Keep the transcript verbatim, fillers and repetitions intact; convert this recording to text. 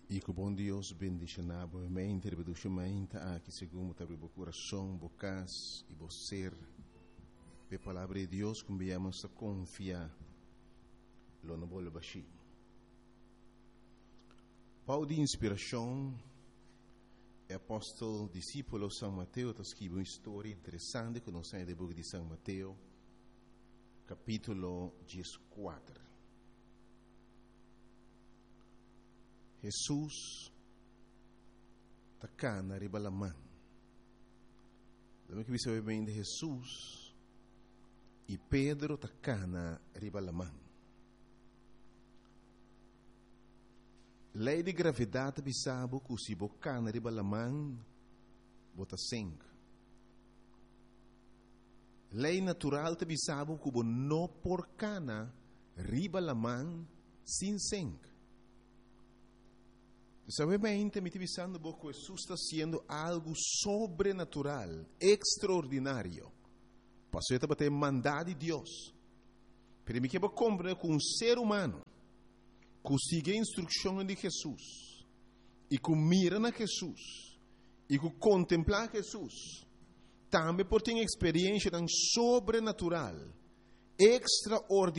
E que o bom Deus bendiga novamente, rebeduchamente, aqui segundo o coração, bocas e você. A palavra de Deus, como viemos a confiar, lo não vou baixar. Pau de inspiração, o apóstolo, discípulo São Mateus, está escrevendo uma história interessante que nós temos no livro de São Mateus, capítulo quatro. Jesus está cá na ribalamã. Lembra que você sabe bem de Jesus e Pedro está cá na ribalamã. Lei de gravidade bisabo que se boca na ribalamã bota sangue. Lei natural te bisabo que bo no por cana ribalamã sem sangue. Sabe bem, me visando que Jesus está sendo algo sobrenatural, extraordinário. Passou a ter mandado de Deus. Pero me quero compreender que um ser humano que sigue a instrução de Jesus e que mira na Jesus e que contempla Jesus, também por ter experiência tão sobrenatural, extraordinária.